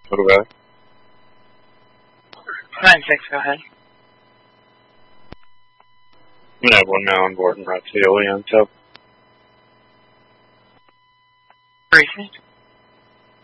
Okay. 9-6, go ahead. I'm gonna have one now on board and route to the Olean, so. Briefing.